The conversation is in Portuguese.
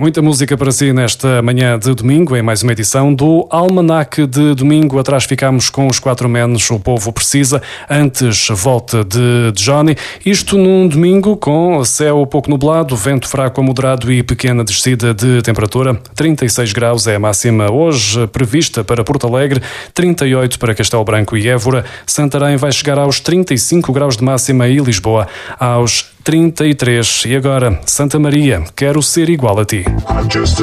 Muita música para si nesta manhã de domingo, em mais uma edição do Almanac de Domingo. Atrás ficámos com os 4 Menos, O Povo Precisa. Antes, Volta de Johnny. Isto num domingo com céu pouco nublado, vento fraco a moderado e pequena descida de temperatura. 36 graus é a máxima hoje prevista para Porto Alegre, 38 para Castelo Branco e Évora. Santarém vai chegar aos 35 graus de máxima e Lisboa aos 33. E agora, Santa Maria, quero ser igual a ti.